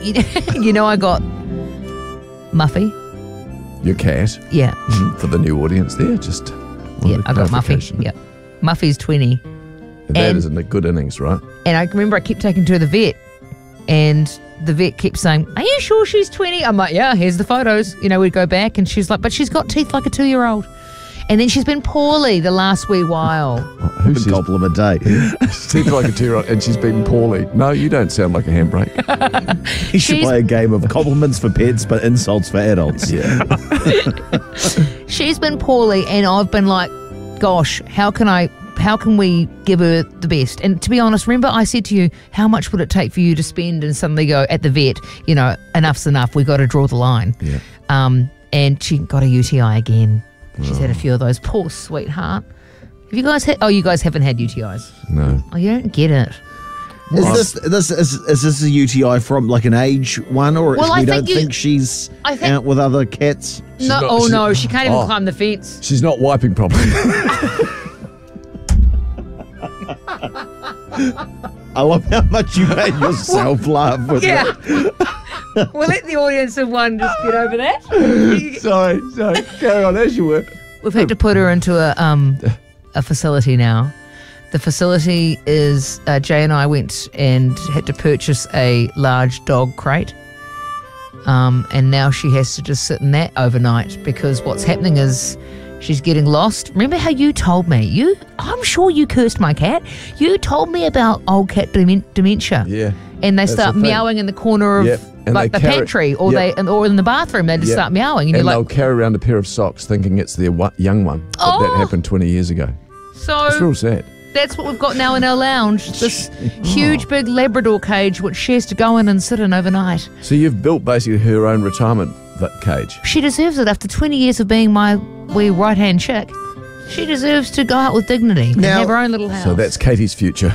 I got Muffy. Your cat. Yeah. For the new audience there, just I got Muffy. Yeah. Muffy's 20. That isn't a good innings, right? And I remember I kept taking her to the vet, and the vet kept saying, "Are you sure she's 20?" I'm like, "Yeah, here's the photos." We'd go back, and she's like, "But she's got teeth like a 2-year-old." And then she's been poorly the last wee while. Who's a gobble of a day? Teeth like a 2-year-old, and she's been poorly. No, you don't sound like a handbrake. You should play a game of compliments for pets, but insults for adults. Yeah. She's been poorly, and I've been like, "Gosh, how can we give her the best?" And to be honest, remember I said to you, how much would it take for you to spend and suddenly go at the vet, enough's enough, we got to draw the line. Yeah. And she got a UTI again. She's had a few of those. Poor sweetheart. Have you guys had? Oh, you guys haven't had UTIs. No. Oh, you don't get it. Is this a UTI from like an age one, or you don't think she's out with other cats? No, she can't even climb the fence. She's not wiping properly. I love how much you made yourself laugh with it. We'll let the audience of one just get over that. Sorry. Carry on as you were. We've had to put her into a facility now. The facility is, Jay and I went and had to purchase a large dog crate. And now she has to just sit in that overnight because what's happening is she's getting lost. Remember how you told me? I'm sure you cursed my cat. You told me about old cat dementia. Yeah. And they start meowing in the corner of the pantry or or in the bathroom. They just start meowing. And you're like, they'll carry around a pair of socks thinking it's their young one. But that happened 20 years ago. So it's real sad. That's what we've got now in our lounge. This huge big Labrador cage which she has to go in and sit in overnight. So you've built basically her own retirement cage. She deserves it after 20 years of being my wee right-hand chick. She deserves to go out with dignity and have her own little house. So that's Katie's future.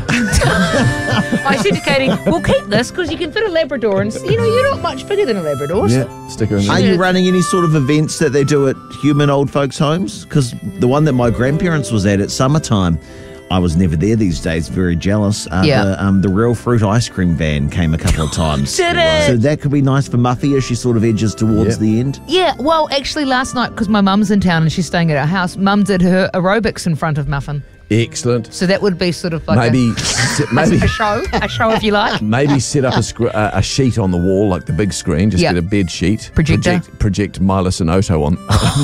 I said to Katie, we'll keep this because you can fit a Labrador and, you're not much bigger than a Labrador. Yeah, stick her in there. Are you running any sort of events that they do at human old folks' homes? Because the one that my grandparents was at summertime, I was never there these days, very jealous. The Real Fruit ice cream van came a couple of times. Did it? So that could be nice for Muffy as she sort of edges towards the end. Yeah, well, actually last night, because my mum's in town and she's staying at our house, Mum did her aerobics in front of Muffin. Excellent. So that would be sort of like maybe a show if you like. Maybe set up a sheet on the wall, like the big screen. Just get a bed sheet. Projector. Project Milo and Otto on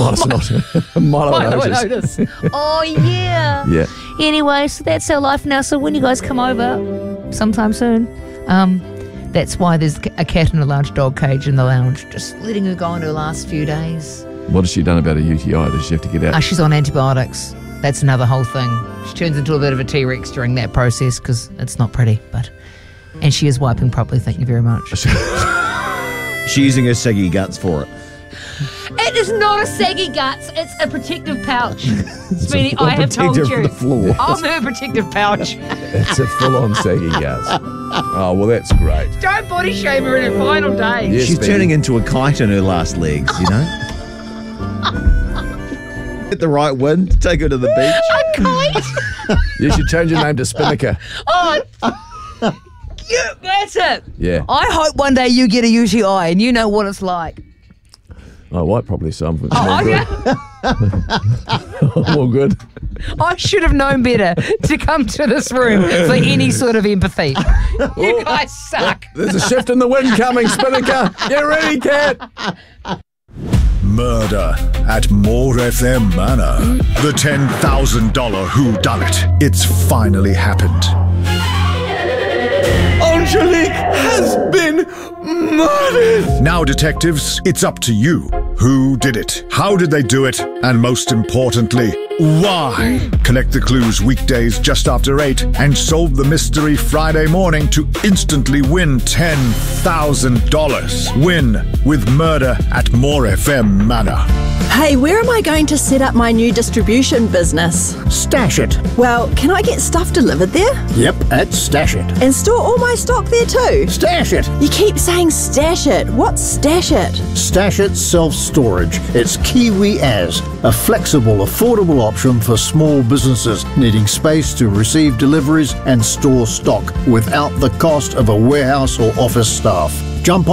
Milo and Otis. Oh yeah. Yeah. Anyway, so that's our life now. So when you guys come over, sometime soon, that's why there's a cat in a large dog cage in the lounge, just letting her go on her last few days. What has she done about a UTI? Does she have to get out? She's on antibiotics. That's another whole thing. She turns into a bit of a T-Rex during that process because it's not pretty. And she is wiping properly, thank you very much. She's using her saggy guts for it. It is not a saggy guts. It's a protective pouch. Sweetie, I have told you. From the floor. I'm her protective pouch. It's a full-on saggy guts. Oh, well, that's great. Don't body shame her in her final day. Yes, She's turning into a kite in her last legs, Get the right wind, take her to the beach. A kite? You should change your name to Spinnaker. Oh, that's it. Yeah. I hope one day you get a UTI and you know what it's like. Oh, white probably some. Yeah. I'm all good. I should have known better to come to this room for any sort of empathy. You guys suck. There's a shift in the wind coming, Spinnaker. Get ready, cat. Murder at More FM Manor. The $10,000 whodunit. It's finally happened. Angelique has been murdered. Now, detectives, it's up to you. Who did it? How did they do it? And most importantly, why? Collect the clues weekdays just after 8 and solve the mystery Friday morning to instantly win $10,000. Win with Murder at More FM Manor. Hey, where am I going to set up my new distribution business? Stash It. Well, can I get stuff delivered there? Yep, at Stash It. And store all my stock there too? Stash It. You keep saying Stash It. What's Stash It? Stash It Self-Storage. It's Kiwi As, a flexible, affordable option for small businesses needing space to receive deliveries and store stock without the cost of a warehouse or office staff. Jump